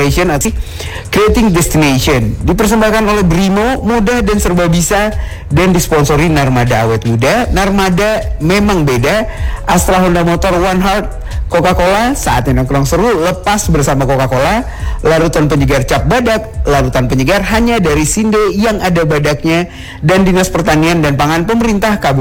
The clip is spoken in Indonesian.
atau Creating Destination, dipersembahkan oleh Brimo, mudah dan serba bisa, dan disponsori Narmada Awet Muda. Narmada memang beda. Astra Honda Motor, One Heart, Coca-Cola, saatnya nongkrong seru lepas bersama Coca-Cola. Larutan penyegar cap badak, larutan penyegar hanya dari Sinde yang ada badaknya, dan Dinas Pertanian dan Pangan Pemerintah Kabupaten